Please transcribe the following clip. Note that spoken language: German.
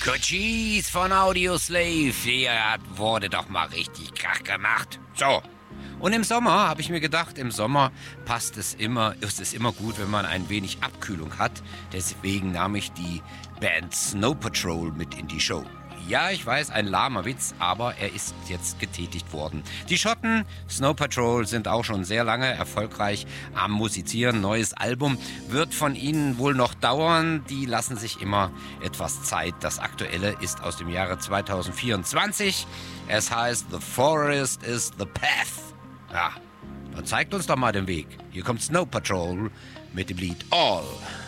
Cochise von Audioslave, der wurde doch mal richtig Krach gemacht. So. Und im Sommer habe ich mir gedacht, im Sommer ist es immer gut, wenn man ein wenig Abkühlung hat. Deswegen nahm ich die Band Snow Patrol mit in die Show. Ja, ich weiß, ein lahmer Witz, aber er ist jetzt getätigt worden. Die Schotten Snow Patrol sind auch schon sehr lange erfolgreich am Musizieren. Neues Album wird von ihnen wohl noch dauern. Die lassen sich immer etwas Zeit. Das aktuelle ist aus dem Jahre 2024. Es heißt The Forest is the Path. Ja, dann zeigt uns doch mal den Weg. Hier kommt Snow Patrol mit dem Lied All.